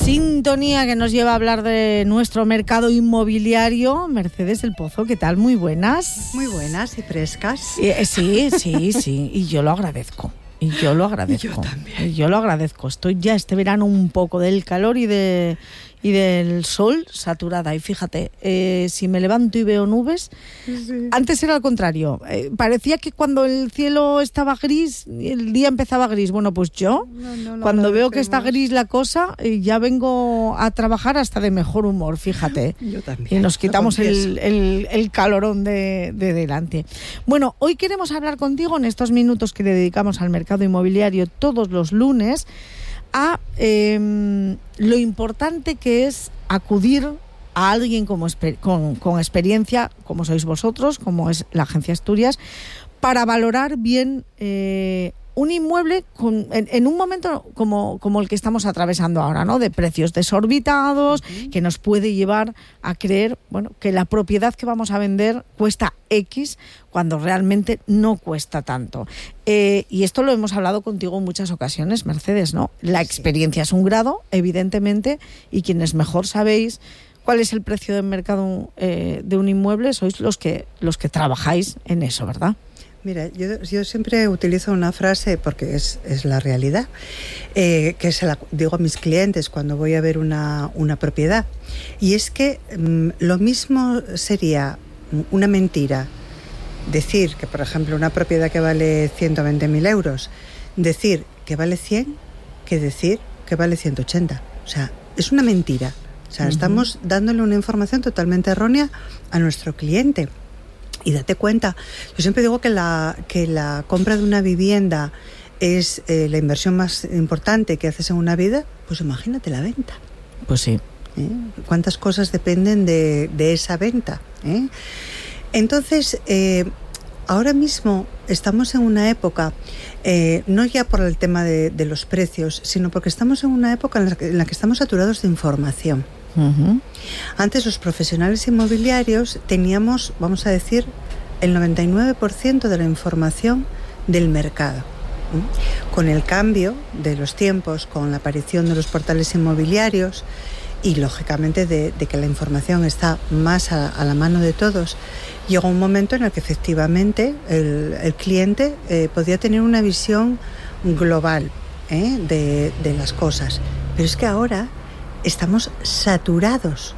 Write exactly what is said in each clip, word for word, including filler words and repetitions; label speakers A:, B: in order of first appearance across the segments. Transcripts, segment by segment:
A: sintonía que nos lleva a hablar de nuestro mercado inmobiliario. Mercedes del Pozo, ¿qué tal? Muy buenas.
B: Muy buenas y frescas.
A: Eh, sí, sí, sí, y yo lo agradezco. Y yo lo agradezco.
B: Yo también.
A: Y yo lo agradezco. Estoy ya este verano un poco del calor y de y del sol saturada. Y fíjate, eh, si me levanto y veo nubes, sí. Antes era al contrario. Eh, parecía que cuando el cielo estaba gris, el día empezaba gris. Bueno, pues yo, no, no cuando veo que está gris la cosa, eh, ya vengo a trabajar hasta de mejor humor, fíjate.
B: Yo también.
A: Y nos quitamos el, el, el calorón de, de delante. Bueno, hoy queremos hablar contigo en estos minutos que le dedicamos al mercado inmobiliario todos los lunes a eh, lo importante que es acudir a alguien como con, con experiencia, como sois vosotros, como es la Agencia Asturias, para valorar bien eh, un inmueble con, en, en un momento como, como el que estamos atravesando ahora, ¿no? De precios desorbitados, uh-huh. que nos puede llevar a creer, bueno, que la propiedad que vamos a vender cuesta X cuando realmente no cuesta tanto. Eh, y esto lo hemos hablado contigo en muchas ocasiones, Mercedes, ¿no? La experiencia sí. es un grado, evidentemente, y quienes mejor sabéis cuál es el precio del mercado eh, de un inmueble sois los que, los que trabajáis en eso, ¿verdad?
B: Mira, yo, yo siempre utilizo una frase, porque es, es la realidad, eh, que se la digo a mis clientes cuando voy a ver una, una propiedad. Y es que mm, lo mismo sería una mentira decir que, por ejemplo, una propiedad que vale ciento veinte mil euros, decir que vale cien, que decir que vale ciento ochenta. O sea, es una mentira. O sea, uh-huh. estamos dándole una información totalmente errónea a nuestro cliente. Y date cuenta, yo siempre digo que la, que la compra de una vivienda es eh, la inversión más importante que haces en una vida, pues imagínate la venta.
A: Pues sí.
B: ¿Eh? ¿Cuántas cosas dependen de, de esa venta? ¿Eh? Entonces, eh, ahora mismo estamos en una época, eh, no ya por el tema de, de los precios, sino porque estamos en una época en la que, en la que estamos saturados de información. Uh-huh. Antes los profesionales inmobiliarios teníamos, vamos a decir, el noventa y nueve por ciento de la información del mercado. ¿Mm? Con el cambio de los tiempos, con la aparición de los portales inmobiliarios y lógicamente de, de que la información está más a, a la mano de todos, llegó un momento en el que efectivamente el, el cliente eh, podía tener una visión global ¿eh? de, de las cosas. Pero es que ahora estamos saturados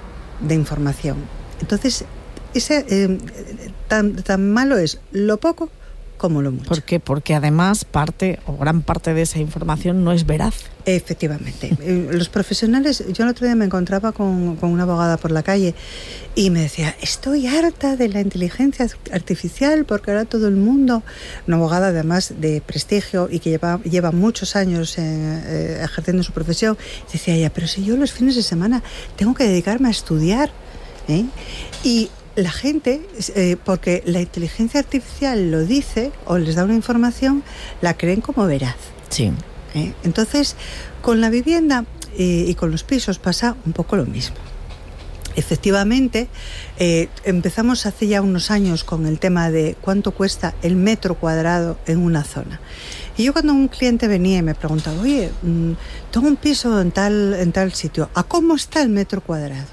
B: de información. Entonces, ese, eh, tan, tan malo es lo poco como lo mucho.
A: ¿Por qué? Porque además parte o gran parte de esa información no es veraz.
B: Efectivamente. Los profesionales, yo el otro día me encontraba con, con una abogada por la calle y me decía, estoy harta de la inteligencia artificial porque ahora todo el mundo, una abogada además de prestigio y que lleva, lleva muchos años en, eh, ejerciendo su profesión, decía ella, pero si yo los fines de semana tengo que dedicarme a estudiar, ¿eh? Y la gente, eh, porque la inteligencia artificial lo dice o les da una información, la creen como veraz.
A: Sí.
B: ¿Eh? Entonces, con la vivienda eh, y con los pisos pasa un poco lo mismo. Efectivamente, eh, empezamos hace ya unos años con el tema de cuánto cuesta el metro cuadrado en una zona. Y yo cuando un cliente venía y me preguntaba, oye, mmm, tengo un piso en tal, en tal sitio, ¿a cómo está el metro cuadrado?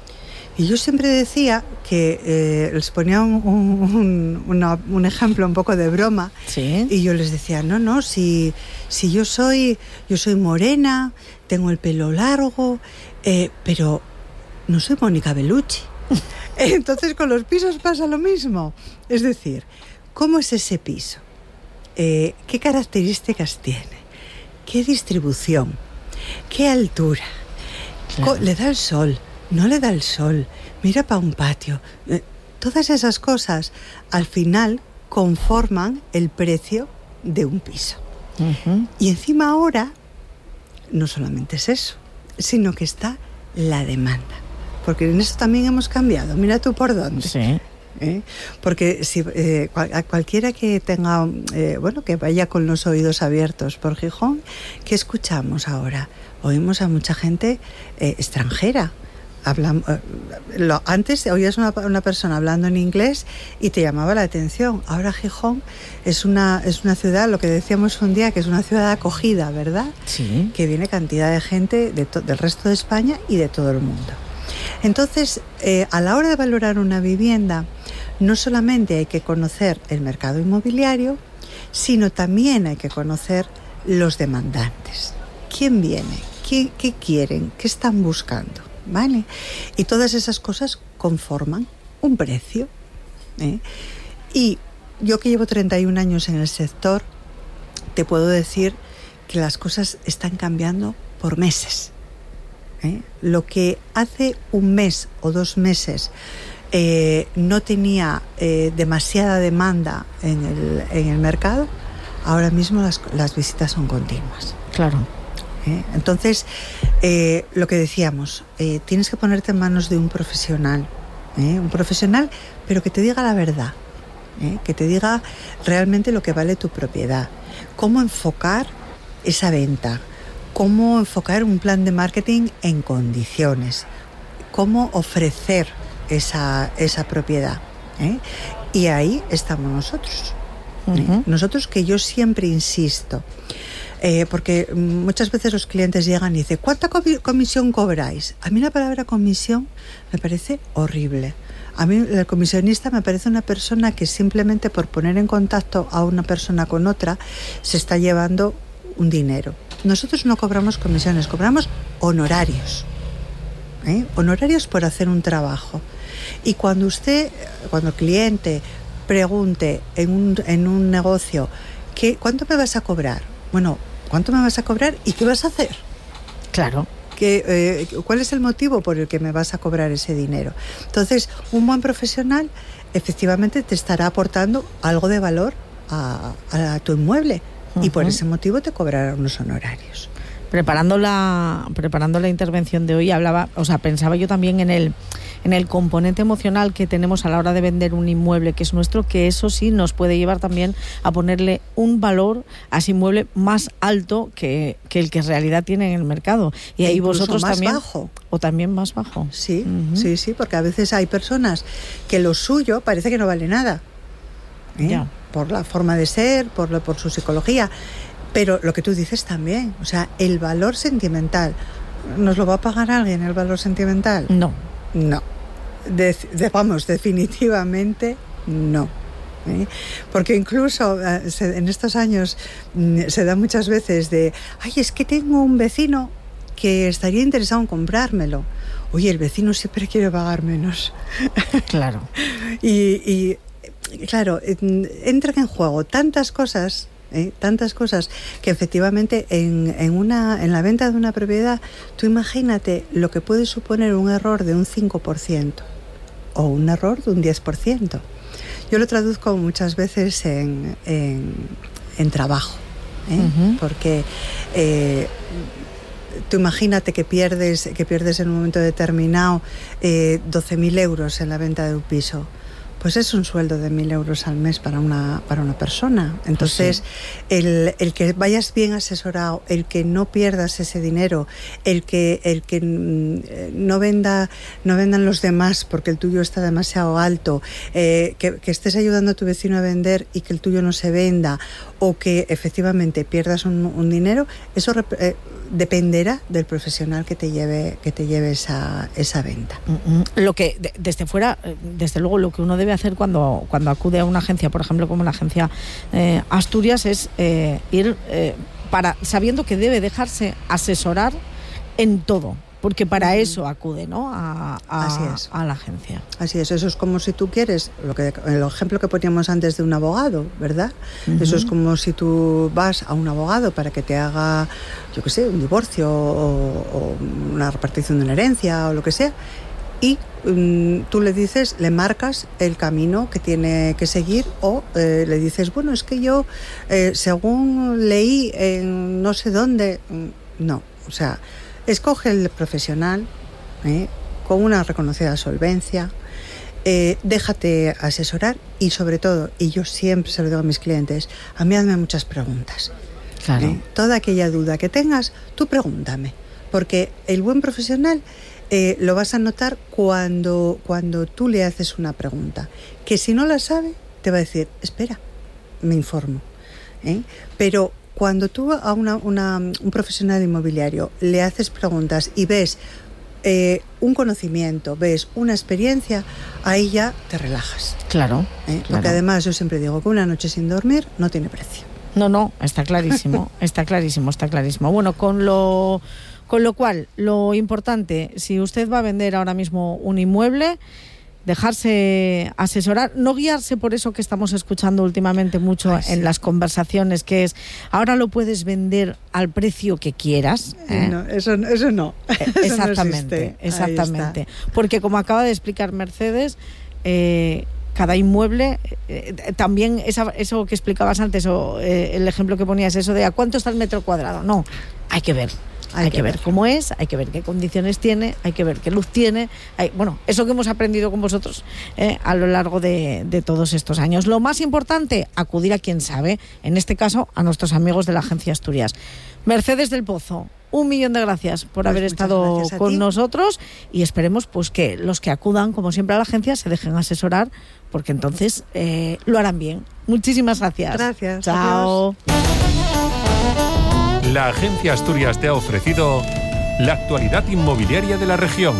B: Y yo siempre decía que eh, les ponía un, un, una, un ejemplo un poco de broma.
A: ¿Sí?
B: Y yo les decía, no, no, si, si yo soy yo soy morena, tengo el pelo largo, eh, pero no soy Mónica Bellucci. Entonces con los pisos pasa lo mismo. Es decir, ¿cómo es ese piso? Eh, ¿Qué características tiene? ¿Qué distribución? ¿Qué altura? Claro. ¿Le da el sol? No le da el sol, mira para un patio. Eh, todas esas cosas al final conforman el precio de un piso. Uh-huh. Y encima ahora no solamente es eso, sino que está la demanda. Porque en eso también hemos cambiado. Mira tú por dónde.
A: Sí.
B: ¿Eh? Porque si eh, cual, a cualquiera que tenga, eh, bueno, que vaya con los oídos abiertos por Gijón, ¿qué escuchamos ahora? Oímos a mucha gente eh, extranjera. Hablamos, lo, antes oías una, una persona hablando en inglés y te llamaba la atención. Ahora Gijón es una, es una ciudad, lo que decíamos un día, que es una ciudad acogida, ¿verdad?
A: Sí.
B: Que viene cantidad de gente de to, del resto de España y de todo el mundo. Entonces, eh, a la hora de valorar una vivienda, no solamente hay que conocer el mercado inmobiliario, sino también hay que conocer los demandantes. ¿Quién viene? ¿Qué, qué quieren? ¿Qué están buscando? ¿Vale? Y todas esas cosas conforman un precio, ¿eh? Y yo que llevo treinta y un años en el sector, te puedo decir que las cosas están cambiando por meses, ¿eh? Lo que hace un mes o dos meses eh, no tenía eh, demasiada demanda en el, en el mercado, ahora mismo las, las visitas son continuas.
A: Claro.
B: ¿Eh? Entonces, eh, lo que decíamos, eh, tienes que ponerte en manos de un profesional, ¿eh? un profesional, pero que te diga la verdad, ¿eh? que te diga realmente lo que vale tu propiedad, cómo enfocar esa venta, cómo enfocar un plan de marketing en condiciones, cómo ofrecer esa, esa propiedad, ¿eh? Y ahí estamos nosotros, ¿eh? Uh-huh. Nosotros, que yo siempre insisto, Eh, porque muchas veces los clientes llegan y dicen, ¿cuánta comisión cobráis? A mí la palabra comisión me parece horrible. A mí el comisionista me parece una persona que simplemente por poner en contacto a una persona con otra se está llevando un dinero. Nosotros no cobramos comisiones, cobramos honorarios, ¿eh? Honorarios por hacer un trabajo. Y cuando usted, cuando el cliente pregunte en un, en un negocio, ¿qué, ¿cuánto me vas a cobrar? Bueno, ¿cuánto me vas a cobrar y qué vas a hacer?
A: Claro.
B: ¿Qué, eh, ¿Cuál es el motivo por el que me vas a cobrar ese dinero? Entonces, un buen profesional efectivamente te estará aportando algo de valor a, a tu inmueble, uh-huh. y por ese motivo te cobrará unos honorarios.
A: Preparando la, preparando la intervención de hoy, hablaba, o sea, pensaba yo también en el, en el componente emocional que tenemos a la hora de vender un inmueble que es nuestro, que eso sí nos puede llevar también a ponerle un valor a ese inmueble más alto que, que el que en realidad tiene en el mercado. Y ahí
B: incluso
A: vosotros
B: más
A: también.
B: Bajo.
A: O también más bajo.
B: Sí,
A: uh-huh.
B: sí, sí, porque a veces hay personas que lo suyo parece que no vale nada, ¿eh?
A: Ya.
B: Por la forma de ser, por, lo, por su psicología. Pero lo que tú dices también, o sea, el valor sentimental, ¿nos lo va a pagar alguien el valor sentimental?
A: No.
B: No. De, de, vamos, definitivamente no. ¿Eh? Porque incluso eh, se, en estos años mm, se da muchas veces de, ay, es que tengo un vecino que estaría interesado en comprármelo. Oye, el vecino siempre quiere pagar menos.
A: Claro.
B: y, y, claro, entran en juego tantas cosas... ¿Eh? tantas cosas que efectivamente en, en, una, en la venta de una propiedad, tú imagínate lo que puede suponer un error de un cinco por ciento o un error de un diez por ciento. Yo lo traduzco muchas veces en, en, en trabajo, ¿eh? Uh-huh. Porque eh, tú imagínate que pierdes, que pierdes en un momento determinado eh, doce mil euros en la venta de un piso. Pues es un sueldo de mil euros al mes para una, para una persona. Entonces, pues sí. el, el que vayas bien asesorado, el que no pierdas ese dinero, el que, el que no venda, no vendan los demás porque el tuyo está demasiado alto, eh, que, que estés ayudando a tu vecino a vender y que el tuyo no se venda, o que efectivamente pierdas un, un dinero, eso eh, dependerá del profesional que te lleve, que te lleve esa, esa venta.
A: Lo que de, desde fuera, desde luego, lo que uno debe hacer cuando, cuando acude a una agencia, por ejemplo, como la agencia eh, Asturias, es eh, ir eh, para sabiendo que debe dejarse asesorar en todo, porque para uh-huh. eso acude, ¿no? A, a,
B: Así es.
A: a la agencia.
B: Así es, eso es como si tú quieres, lo que, el ejemplo que poníamos antes de un abogado, ¿verdad? Uh-huh. Eso es como si tú vas a un abogado para que te haga, yo qué sé, un divorcio o, o una repartición de una herencia o lo que sea, y um, tú le dices, le marcas el camino que tiene que seguir, o eh, le dices, bueno, es que yo, eh, según leí en no sé dónde, no, o sea, escoge el profesional eh, con una reconocida solvencia, eh, déjate asesorar y sobre todo, y yo siempre se lo digo a mis clientes, a mí hazme muchas preguntas.
A: Claro.
B: Eh, toda aquella duda que tengas, tú pregúntame, porque el buen profesional eh, lo vas a notar cuando, cuando tú le haces una pregunta, que si no la sabe, te va a decir, espera, me informo. ¿eh? Pero cuando tú a una, una, un profesional inmobiliario le haces preguntas y ves eh, un conocimiento, ves una experiencia, ahí ya te relajas.
A: Claro,
B: ¿eh?
A: claro.
B: Porque además yo siempre digo que una noche sin dormir no tiene precio.
A: No, no, está clarísimo, está clarísimo, está clarísimo. Bueno, con lo, con lo cual, lo importante, si usted va a vender ahora mismo un inmueble, dejarse asesorar, no guiarse por eso que estamos escuchando últimamente mucho Ay, sí. en las conversaciones, que es, ahora lo puedes vender al precio que quieras. ¿eh?
B: No, eso, eso no.
A: Exactamente,
B: eso no
A: exactamente. Porque como acaba de explicar Mercedes, eh, cada inmueble, eh, también esa, eso que explicabas antes, o eh, el ejemplo que ponías, eso de ¿a cuánto está el metro cuadrado? No, hay que ver. Hay, hay que, que ver, ver cómo es, hay que ver qué condiciones tiene, hay que ver qué luz tiene. Hay, bueno, eso que hemos aprendido con vosotros eh, a lo largo de, de todos estos años. Lo más importante, acudir a quien sabe, en este caso a nuestros amigos de la Agencia Asturias. Mercedes del Pozo, un millón de gracias por pues haber estado con ti. nosotros, y esperemos pues que los que acudan, como siempre, a la agencia se dejen asesorar, porque entonces eh, lo harán bien. Muchísimas gracias.
B: Gracias.
A: Chao.
B: Adiós.
C: La Agencia Asturias te ha ofrecido la actualidad inmobiliaria de la región.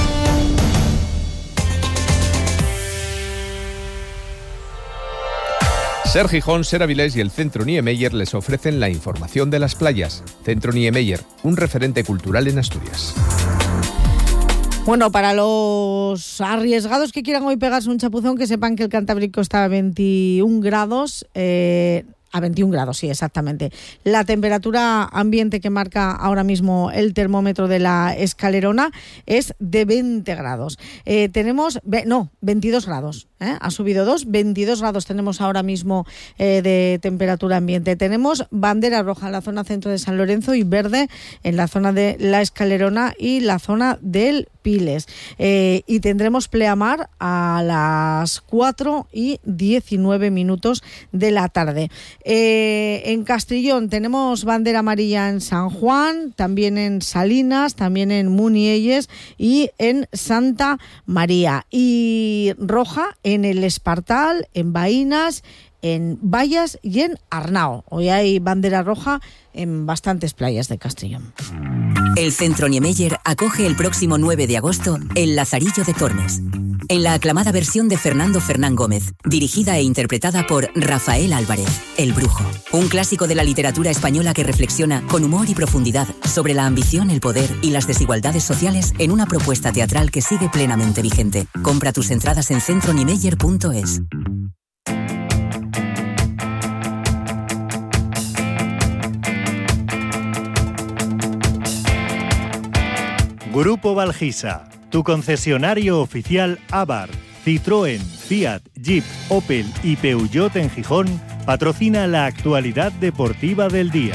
D: Ser Gijón, Ser Avilés y el Centro Niemeyer les ofrecen la información de las playas. Centro Niemeyer, un referente cultural en Asturias.
A: Bueno, para los arriesgados que quieran hoy pegarse un chapuzón, que sepan que el Cantábrico está a veintiún grados. Eh, A veintiún grados, sí, exactamente. La temperatura ambiente que marca ahora mismo el termómetro de la Escalerona es de veinte grados. Eh, tenemos, no, veintidós grados. ¿eh? Ha subido dos, veintidós grados tenemos ahora mismo eh, de temperatura ambiente. Tenemos bandera roja en la zona centro de San Lorenzo y verde en la zona de la Escalerona y la zona del Piles. Eh, y tendremos pleamar a las cuatro y diecinueve minutos de la tarde. Eh, en Castrillón tenemos bandera amarilla en San Juan, también en Salinas, también en Munielles y en Santa María. Y roja en el Espartal, en Baínas, en Vallas y en Arnao. Hoy hay bandera roja en bastantes playas de Castrillón.
E: El Centro Niemeyer acoge el próximo nueve de agosto el Lazarillo de Tormes, en la aclamada versión de Fernando Fernán Gómez, dirigida e interpretada por Rafael Álvarez, El Brujo. Un clásico de la literatura española que reflexiona con humor y profundidad sobre la ambición, el poder y las desigualdades sociales en una propuesta teatral que sigue plenamente vigente. Compra tus entradas en centro niemeyer punto es.
F: Grupo Valgisa, tu concesionario oficial Abarth, Citroën, Fiat, Jeep, Opel y Peugeot en Gijón, patrocina la actualidad deportiva del día.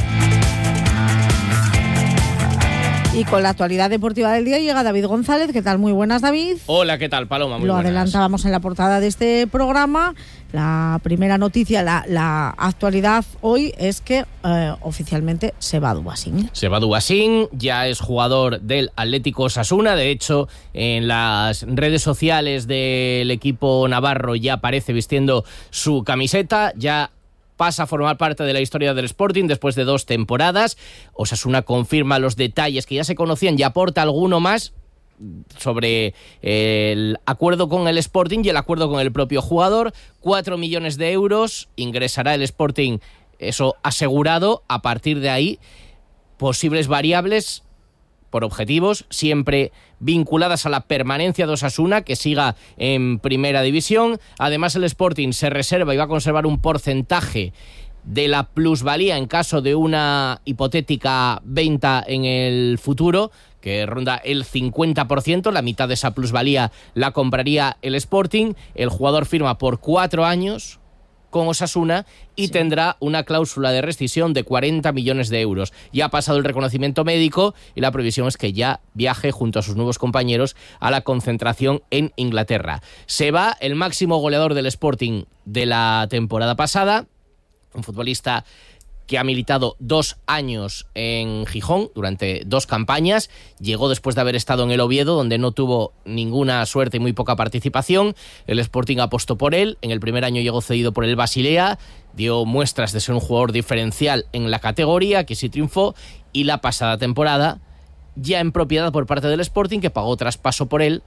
A: Y con la actualidad deportiva del día llega David González. ¿Qué tal? Muy buenas, David.
G: Hola, ¿qué tal, Paloma? Muy
A: Lo
G: buenas.
A: adelantábamos en la portada de este programa. La primera noticia, la, la actualidad hoy es que eh, oficialmente se va a Dubasín.
G: Se va a Dubasín, ya es jugador del Atlético Osasuna. De hecho, en las redes sociales del equipo navarro ya aparece vistiendo su camiseta. Ya pasa a formar parte de la historia del Sporting después de dos temporadas. Osasuna confirma los detalles que ya se conocían y aporta alguno más sobre el acuerdo con el Sporting y el acuerdo con el propio jugador. Cuatro millones de euros ingresará el Sporting, eso asegurado. A partir de ahí, posibles variables por objetivos, siempre vinculadas a la permanencia de Osasuna, que siga en primera división. Además, el Sporting se reserva y va a conservar un porcentaje de la plusvalía en caso de una hipotética venta en el futuro, que ronda el cincuenta por ciento, la mitad de esa plusvalía la compraría el Sporting. El jugador firma por cuatro años con Osasuna y sí. tendrá una cláusula de rescisión de cuarenta millones de euros. Ya ha pasado el reconocimiento médico y la previsión es que ya viaje junto a sus nuevos compañeros a la concentración en Inglaterra. Se va el máximo goleador del Sporting de la temporada pasada, un futbolista que ha militado dos años en Gijón durante dos campañas. Llegó después de haber estado en el Oviedo, donde no tuvo ninguna suerte y muy poca participación. El Sporting apostó por él. En el primer año llegó cedido por el Basilea. Dio muestras de ser un jugador diferencial en la categoría, que sí triunfó. Y la pasada temporada, ya en propiedad por parte del Sporting, que pagó traspaso por él,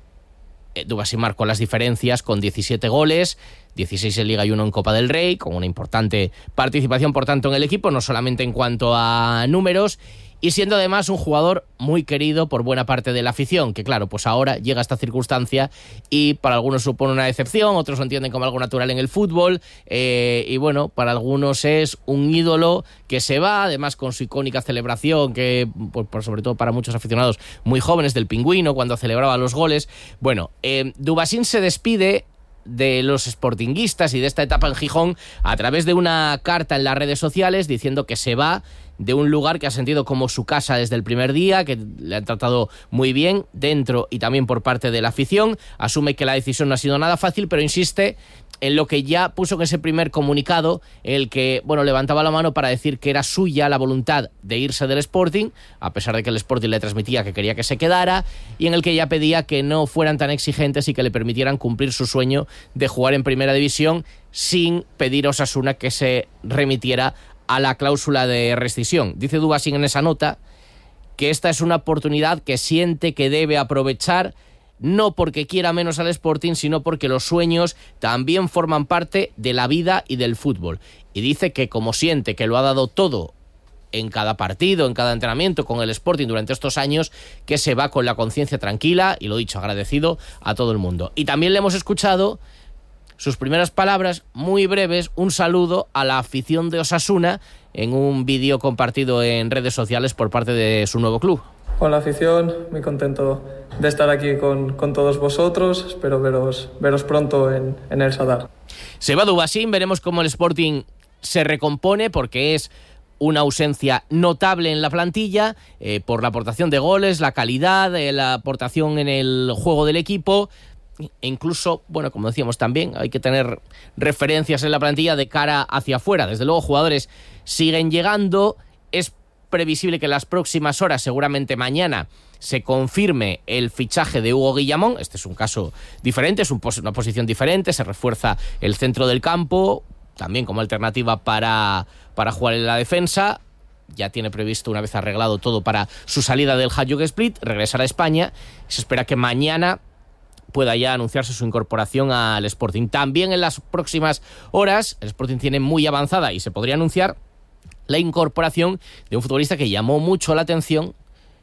G: Dubasín marcó las diferencias con diecisiete goles, dieciséis en Liga y uno en Copa del Rey, con una importante participación, por tanto, en el equipo, no solamente en cuanto a números, y siendo además un jugador muy querido por buena parte de la afición, que claro, pues ahora llega esta circunstancia y para algunos supone una decepción, otros lo entienden como algo natural en el fútbol, eh, y bueno, para algunos es un ídolo que se va, además con su icónica celebración, que por, por sobre todo para muchos aficionados muy jóvenes, del Pingüino, cuando celebraba los goles. Bueno, eh, Dubasín se despide de los sportinguistas y de esta etapa en Gijón a través de una carta en las redes sociales diciendo que se va de un lugar que ha sentido como su casa desde el primer día, que le han tratado muy bien dentro y también por parte de la afición. Asume que la decisión no ha sido nada fácil, pero insiste en lo que ya puso en ese primer comunicado, el que, bueno, levantaba la mano para decir que era suya la voluntad de irse del Sporting, a pesar de que el Sporting le transmitía que quería que se quedara, y en el que ya pedía que no fueran tan exigentes y que le permitieran cumplir su sueño de jugar en Primera División sin pedir a Osasuna que se remitiera a la cláusula de rescisión. Dice Dubasín en esa nota que esta es una oportunidad que siente que debe aprovechar, no porque quiera menos al Sporting, sino porque los sueños también forman parte de la vida y del fútbol. Y dice que como siente que lo ha dado todo en cada partido, en cada entrenamiento con el Sporting durante estos años, que se va con la conciencia tranquila y, lo dicho, agradecido a todo el mundo. Y también le hemos escuchado sus primeras palabras, muy breves, un saludo a la afición de Osasuna en un vídeo compartido en redes sociales por parte de su nuevo club.
H: Hola afición, muy contento de estar aquí con, con todos vosotros, espero veros, veros pronto en, en el Sadar.
G: Se va Dubasín, veremos cómo el Sporting se recompone, porque es una ausencia notable en la plantilla, eh, por la aportación de goles, la calidad, eh, la aportación en el juego del equipo, e incluso, bueno, como decíamos también, hay que tener referencias en la plantilla de cara hacia afuera. Desde luego, jugadores siguen llegando, es previsible que en las próximas horas, seguramente mañana, se confirme el fichaje de Hugo Guillamón. Este es un caso diferente, es un pos- una posición diferente, se refuerza el centro del campo, también como alternativa para, para jugar en la defensa. Ya tiene previsto, una vez arreglado todo para su salida del Hajduk Split, regresar a España. Se espera que mañana pueda ya anunciarse su incorporación al Sporting. También en las próximas horas, el Sporting tiene muy avanzada y se podría anunciar la incorporación de un futbolista que llamó mucho la atención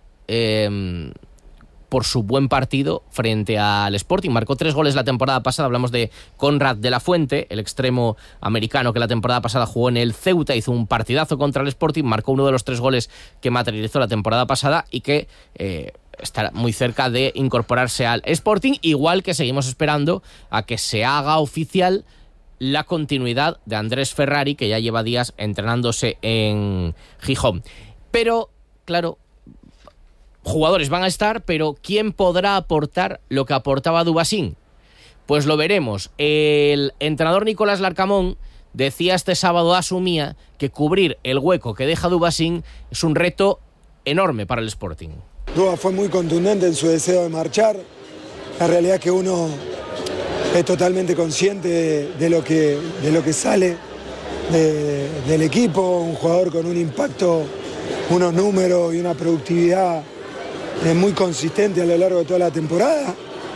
G: eh, por su buen partido frente al Sporting. Marcó tres goles la temporada pasada. Hablamos de Conrad de la Fuente, el extremo americano que la temporada pasada jugó en el Ceuta, hizo un partidazo contra el Sporting, marcó uno de los tres goles que materializó la temporada pasada y que eh, estará muy cerca de incorporarse al Sporting, igual que seguimos esperando a que se haga oficial la continuidad de Andrés Ferrari, que ya lleva días entrenándose en Gijón. Pero, claro, jugadores van a estar, pero ¿quién podrá aportar lo que aportaba Dubasín? Pues lo veremos. El entrenador Nicolás Larcamón decía este sábado, asumía que cubrir el hueco que deja Dubasín es un reto enorme para el Sporting.
I: Duba fue muy contundente en su deseo de marchar. La realidad es que uno es totalmente consciente de, de, lo, que, de lo que sale de, del equipo, un jugador con un impacto, unos números y una productividad eh, muy consistente a lo largo de toda la temporada.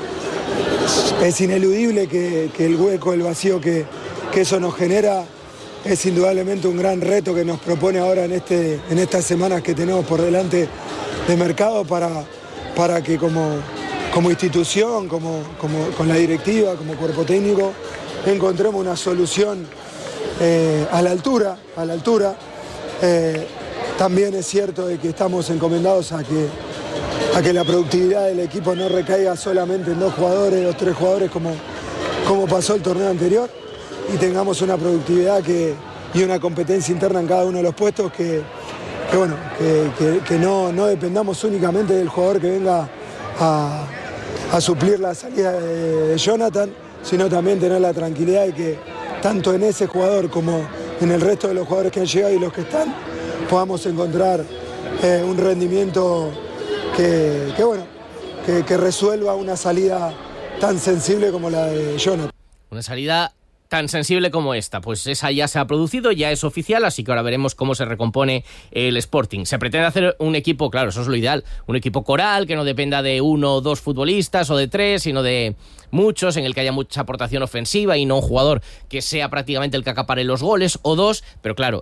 I: Es ineludible que, que el hueco, el vacío que, que eso nos genera es indudablemente un gran reto que nos propone ahora en, este, en estas semanas que tenemos por delante de mercado para, para que como, como institución, como, como, con la directiva, como cuerpo técnico, encontremos una solución eh, a la altura. A la altura. Eh, también es cierto de que estamos encomendados a que, a que la productividad del equipo no recaiga solamente en dos jugadores, dos, tres jugadores como, como pasó el torneo anterior, y tengamos una productividad que, y una competencia interna en cada uno de los puestos que, que bueno, que, que, que no, no dependamos únicamente del jugador que venga a, a suplir la salida de, de Jonathan, sino también tener la tranquilidad de que tanto en ese jugador como, en el resto de los jugadores que han llegado y los que están, podamos encontrar eh, un rendimiento que, que bueno, que, que resuelva una salida tan sensible como la de Jonathan.
G: Una salida tan sensible como esta, pues esa ya se ha producido, ya es oficial, así que ahora veremos cómo se recompone el Sporting. Se pretende hacer un equipo, claro, eso es lo ideal, un equipo coral, que no dependa de uno o dos futbolistas o de tres, sino de muchos, en el que haya mucha aportación ofensiva y no un jugador que sea prácticamente el que acapare los goles, o dos, pero claro,